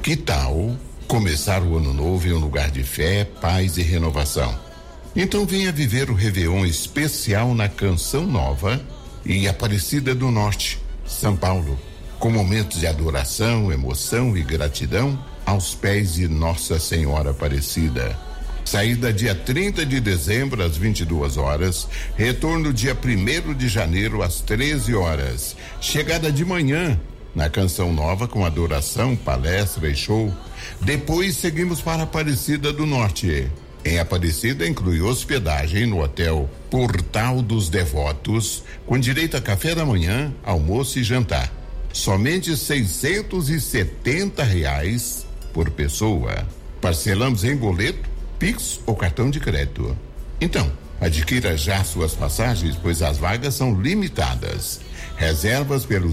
Que tal começar o ano novo em um lugar de fé, paz e renovação? Então venha viver o Réveillon especial na Canção Nova em Aparecida do Norte, São Paulo, com momentos de adoração, emoção e gratidão aos pés de Nossa Senhora Aparecida. Saída dia 30 de dezembro às 22 horas, retorno dia 1º de janeiro às 13 horas. Chegada de manhã na Canção Nova com adoração, palestra e show. Depois seguimos para Aparecida do Norte. Em Aparecida inclui hospedagem no Hotel Portal dos Devotos, com direito a café da manhã, almoço e jantar. Somente R$ 670 por pessoa. Parcelamos em boleto, Pix ou cartão de crédito. Então, adquira já suas passagens, pois as vagas são limitadas. Reservas pelo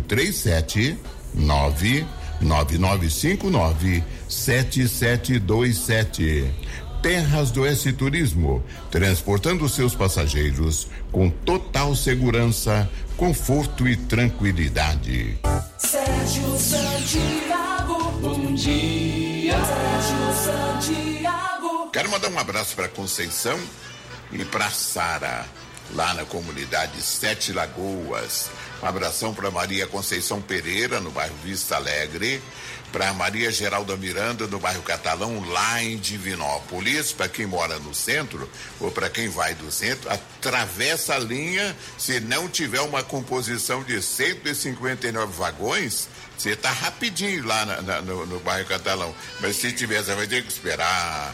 379-9959-7727. Terras do S Turismo, transportando seus passageiros com total segurança, conforto e tranquilidade. Sérgio Santiago, bom dia. Sérgio Santiago. Quero mandar um abraço para Conceição e para Sara, lá na comunidade Sete Lagoas. Um abração para Maria Conceição Pereira, no bairro Vista Alegre, para Maria Geralda Miranda, no bairro Catalão, lá em Divinópolis. Para quem mora no centro, ou para quem vai do centro, atravessa a linha. Se não tiver uma composição de 159 vagões, você tá rapidinho lá no bairro Catalão. Mas se tiver, você vai ter que esperar.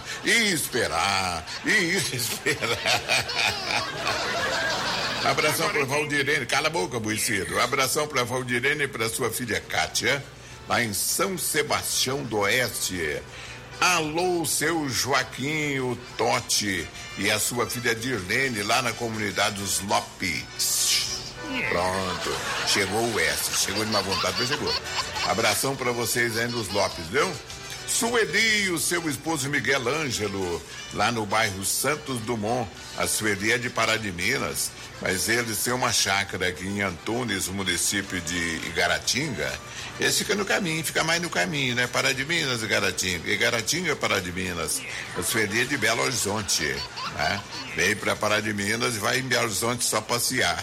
Abração para Valdirene, cala a boca, Buicido. Abração para Valdirene e para sua filha Kátia, lá em São Sebastião do Oeste. Alô, seu Joaquim, o Totti, e a sua filha Dirlene, lá na comunidade dos Lopes. Pronto, chegou o Oeste, chegou de má vontade, mas chegou. Abração para vocês aí nos Lopes, viu? Sueli e o seu esposo Miguel Ângelo, lá no bairro Santos Dumont. A Sueli é de Pará de Minas, mas eles têm uma chácara aqui em Antunes, município de Igaratinga. Esse fica no caminho, fica mais no caminho, né? Pará de Minas e Igaratinga. Igaratinga é Pará de Minas. A Sueli é de Belo Horizonte, né? Vem pra Pará de Minas e vai em Belo Horizonte só passear.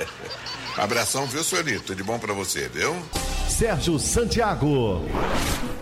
Abração, viu, Sueli? Tudo de bom pra você, viu? Sérgio Santiago.